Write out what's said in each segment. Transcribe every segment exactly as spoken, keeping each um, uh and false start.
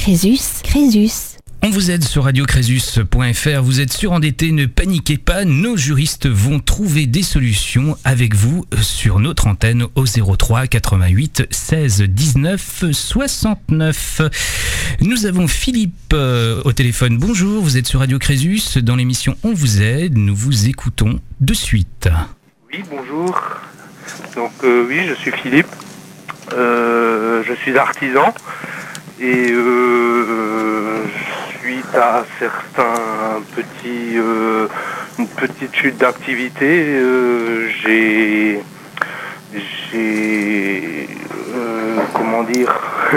Crésus, Crésus. On vous aide sur radio crésus point f r, vous êtes surendetté, ne paniquez pas, nos juristes vont trouver des solutions avec vous sur notre antenne au zéro trois quatre-vingt-huit seize dix-neuf soixante-neuf. Nous avons Philippe euh, au téléphone. Bonjour, vous êtes sur Radio Crésus, dans l'émission On vous aide, nous vous écoutons de suite. Oui, bonjour. Donc euh, oui, je suis Philippe, euh, je suis artisan et euh, suite à certains petits, euh, une petite chute d'activité, euh, j'ai, j'ai, euh, comment dire,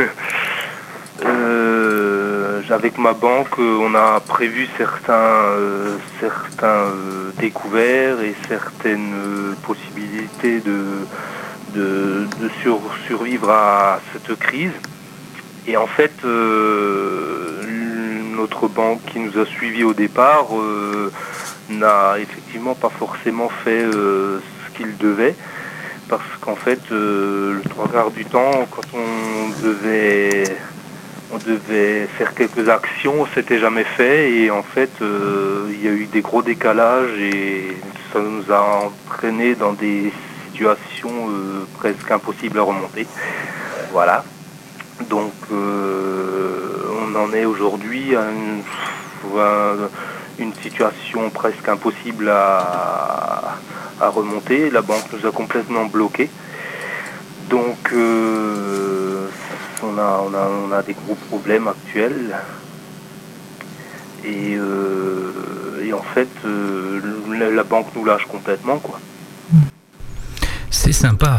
euh, avec ma banque, on a prévu certains, euh, certains euh, découverts et certaines euh, possibilités de, de, de sur, survivre à cette crise. Et en fait, euh, notre banque qui nous a suivis au départ euh, n'a effectivement pas forcément fait euh, ce qu'il devait, parce qu'en fait, euh, le trois quarts du temps, quand on devait, on devait faire quelques actions, c'était jamais fait, et en fait, euh, il y a eu des gros décalages et ça nous a entraîné dans des situations euh, presque impossibles à remonter. Voilà. Donc euh, on en est aujourd'hui à une, à une situation presque impossible à, à remonter. La banque nous a complètement bloqués. Donc euh, on, a, on, a, on a des gros problèmes actuels. Et, euh, et en fait, euh, la, la banque nous lâche complètement, quoi. C'est sympa.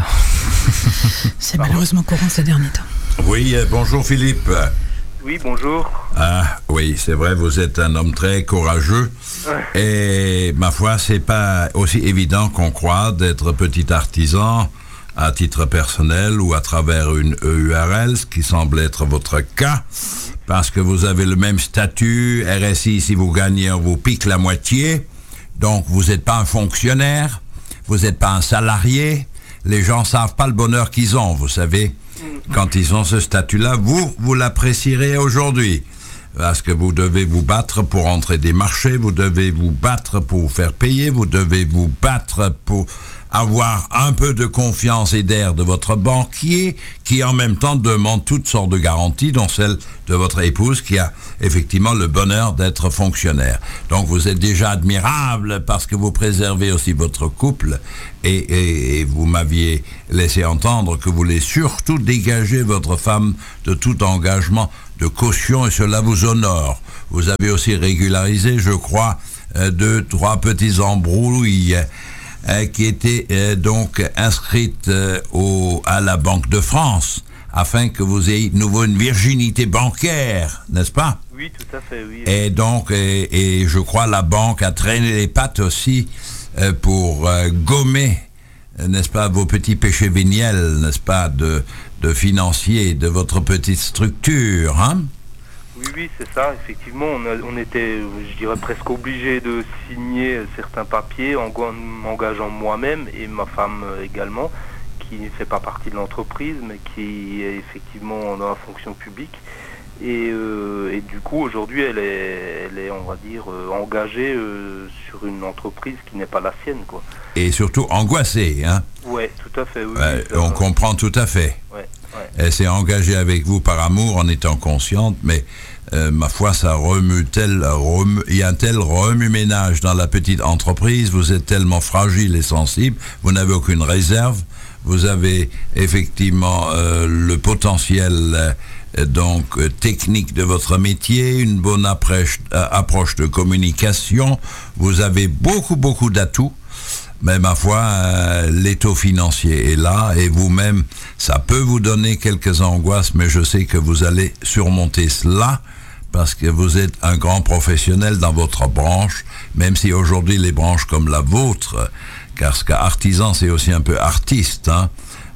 C'est malheureusement courant ces derniers temps. Oui, euh, bonjour Philippe. Oui, bonjour. Ah, oui, c'est vrai, vous êtes un homme très courageux. Ouais. Et ma foi, c'est pas aussi évident qu'on croit d'être petit artisan à titre personnel ou à travers une E U R L, ce qui semble être votre cas, parce que vous avez le même statut. R S I, si vous gagnez, on vous pique la moitié. Donc, vous n'êtes pas un fonctionnaire, vous n'êtes pas un salarié. Les gens savent pas le bonheur qu'ils ont, vous savez. Quand ils ont ce statut-là, vous, vous l'apprécierez aujourd'hui. Parce que vous devez vous battre pour entrer des marchés, vous devez vous battre pour vous faire payer, vous devez vous battre pour avoir un peu de confiance et d'air de votre banquier, qui en même temps demande toutes sortes de garanties, dont celle de votre épouse, qui a effectivement le bonheur d'être fonctionnaire. Donc vous êtes déjà admirable parce que vous préservez aussi votre couple, et, et, et vous m'aviez laissé entendre que vous voulez surtout dégager votre femme de tout engagement de caution, et cela vous honore. Vous avez aussi régularisé, je crois, deux, trois petits embrouilles Euh, qui était euh, donc inscrite euh, au, à la Banque de France, afin que vous ayez de nouveau une virginité bancaire, n'est-ce pas? Oui, tout à fait, oui. Et donc, et, et je crois la banque a traîné les pattes aussi euh, pour euh, gommer, euh, n'est-ce pas, vos petits péchés véniels, n'est-ce pas, de, de financier de votre petite structure, hein? Oui, oui, c'est ça. Effectivement, on, a, on était, je dirais, presque obligé de signer certains papiers en m'engageant moi-même et ma femme également, qui ne fait pas partie de l'entreprise, mais qui est effectivement dans la fonction publique. Et, euh, et du coup, aujourd'hui, elle est, elle est, on va dire, euh, engagée euh, sur une entreprise qui n'est pas la sienne, quoi. Et surtout angoissée, hein? Ouais, tout à fait. Oui, ouais, oui, on ça, comprend tout à fait. Ouais. Ouais. Elle s'est engagée avec vous par amour en étant consciente, mais euh, ma foi, ça remue tel, remue, il y a un tel remue-ménage dans la petite entreprise, vous êtes tellement fragile et sensible, vous n'avez aucune réserve, vous avez effectivement euh, le potentiel euh, donc euh, technique de votre métier, une bonne approche, euh, approche de communication, vous avez beaucoup beaucoup d'atouts. Mais ma foi, euh, l'étau financier est là, et vous-même, ça peut vous donner quelques angoisses, mais je sais que vous allez surmonter cela, parce que vous êtes un grand professionnel dans votre branche, même si aujourd'hui les branches comme la vôtre, car ce qu'artisan c'est aussi un peu artiste, hein,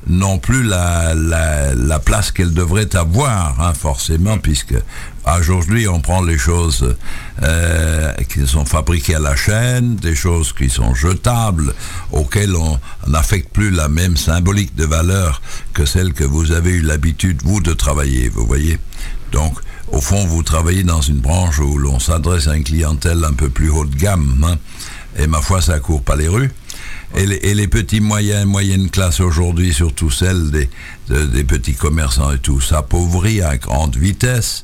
non plus la, la, la place qu'elle devrait avoir, hein, forcément, puisque aujourd'hui on prend les choses euh, qui sont fabriquées à la chaîne, des choses qui sont jetables, auxquelles on n'affecte plus la même symbolique de valeur que celle que vous avez eu l'habitude, vous, de travailler, vous voyez. Donc, au fond, vous travaillez dans une branche où l'on s'adresse à une clientèle un peu plus haut de gamme, hein, et ma foi, ça court pas les rues. Et les, et les petits moyens, moyennes classes aujourd'hui, surtout celles des, de, des petits commerçants et tout, s'appauvrit à grande vitesse.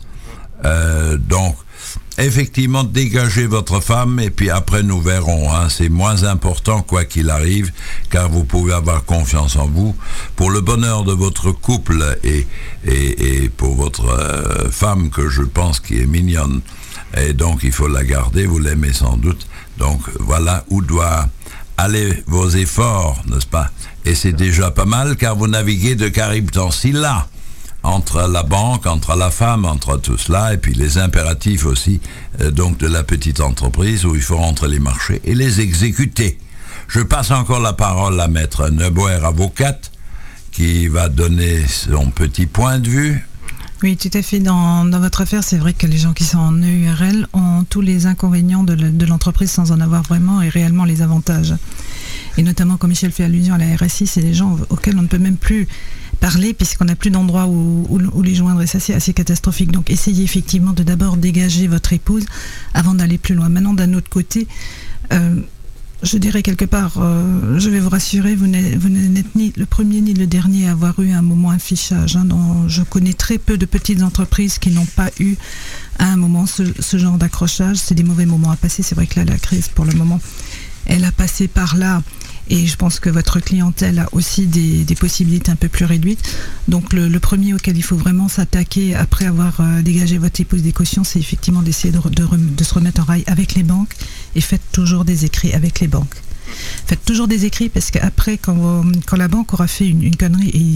Euh, donc, effectivement, dégagez votre femme et puis après nous verrons. Hein, c'est moins important quoi qu'il arrive, car vous pouvez avoir confiance en vous. Pour le bonheur de votre couple et, et, et pour votre euh, femme, que je pense qui est mignonne, et donc il faut la garder, vous l'aimez sans doute. Donc voilà où doit aller vos efforts, n'est-ce pas? Et c'est déjà pas mal, car vous naviguez de Caraïbes dans Scylla, entre la banque, entre la femme, entre tout cela, et puis les impératifs aussi, euh, donc de la petite entreprise, où il faut rentrer les marchés et les exécuter. Je passe encore la parole à Maître Neuboer, avocate, qui va donner son petit point de vue. Oui, tout à fait. Dans, dans votre affaire, c'est vrai que les gens qui sont en E U R L ont tous les inconvénients de, le, de l'entreprise sans en avoir vraiment et réellement les avantages. Et notamment, comme Michel fait allusion à la R S I, c'est des gens auxquels on ne peut même plus parler puisqu'on n'a plus d'endroit où, où, où les joindre, et ça c'est assez catastrophique. Donc essayez effectivement de d'abord dégager votre épouse avant d'aller plus loin. Maintenant, d'un autre côté, euh, je dirais quelque part, euh, je vais vous rassurer, vous n'êtes, vous n'êtes ni le premier ni le dernier à avoir eu un moment affichage. Hein, dont je connais très peu de petites entreprises qui n'ont pas eu à un moment ce, ce genre d'accrochage. C'est des mauvais moments à passer. C'est vrai que là, la crise, pour le moment, elle a passé par là. Et je pense que votre clientèle a aussi des, des possibilités un peu plus réduites. Donc le, le premier auquel il faut vraiment s'attaquer après avoir euh, dégagé votre épouse des cautions, c'est effectivement d'essayer de, de, de se remettre en rail avec les banques, et faites toujours des écrits avec les banques. Faites toujours des écrits parce qu'après, quand, quand la banque aura fait une, une connerie, et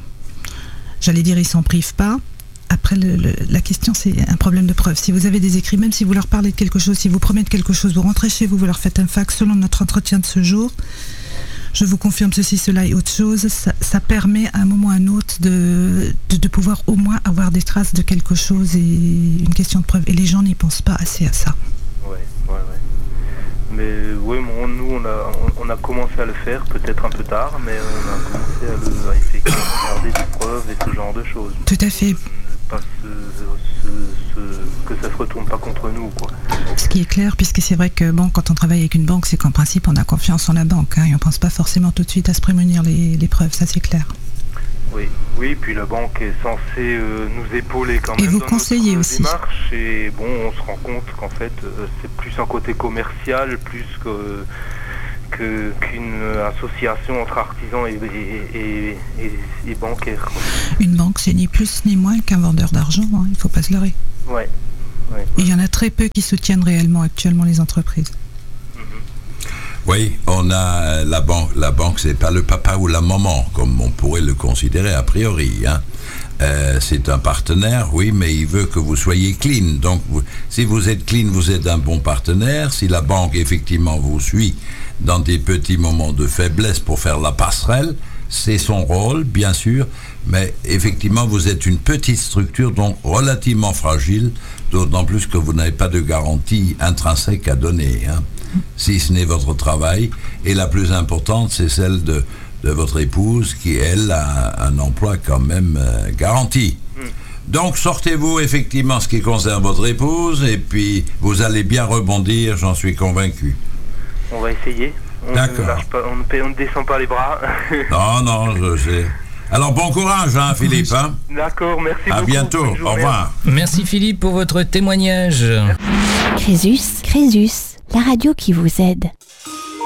j'allais dire, ils s'en privent pas. Après, le, le, la question, c'est un problème de preuve. Si vous avez des écrits, même si vous leur parlez de quelque chose, si vous promettez quelque chose, vous rentrez chez vous, vous leur faites un fax selon notre entretien de ce jour, je vous confirme ceci, cela et autre chose, ça, ça permet à un moment ou à un autre de, de, de pouvoir au moins avoir des traces de quelque chose et une question de preuve. Et les gens n'y pensent pas assez à ça. Ouais, ouais, ouais. Mais oui, bon, nous, on a, on, on a commencé à le faire, peut-être un peu tard, mais on a commencé à, le, à effectivement regarder des preuves et ce genre de choses. Tout à fait. Pas se, se, se, que ça se retourne pas contre nous, quoi. Ce qui est clair, puisque c'est vrai que bon, quand on travaille avec une banque, c'est qu'en principe on a confiance en la banque, hein, et on pense pas forcément tout de suite à se prémunir les, les preuves, ça c'est clair. Oui, oui, puis la banque est censée euh, nous épauler quand même et vous dans conseiller notre aussi. démarche, et bon, on se rend compte qu'en fait euh, c'est plus un côté commercial, plus que Que, qu'une association entre artisans et, et, et, et, et bancaires. Une banque, c'est ni plus ni moins qu'un vendeur d'argent, hein, il ne faut pas se leurrer. Ouais, ouais. Il y en a très peu qui soutiennent réellement actuellement les entreprises. Mm-hmm. Oui, on a la banque. La banque, c'est pas le papa ou la maman, comme on pourrait le considérer a priori. Hein. Euh, c'est un partenaire, oui, mais il veut que vous soyez clean. Donc, vous, si vous êtes clean, vous êtes un bon partenaire. Si la banque, effectivement, vous suit dans des petits moments de faiblesse pour faire la passerelle, c'est son rôle, bien sûr, mais effectivement, vous êtes une petite structure, donc relativement fragile, d'autant plus que vous n'avez pas de garantie intrinsèque à donner, hein, si ce n'est votre travail. Et la plus importante, c'est celle de, de votre épouse, qui, elle, a un emploi quand même euh, garanti. Donc, sortez-vous effectivement ce qui concerne votre épouse, et puis vous allez bien rebondir, j'en suis convaincu. On va essayer. On D'accord. Ne lâche pas, on, ne, on ne descend pas les bras. Non, non, je sais. Alors, bon courage, hein, Philippe. Hein. D'accord, merci à beaucoup. À bientôt, au revoir. Merci Philippe pour votre témoignage. Crésus, Crésus, la radio qui vous aide.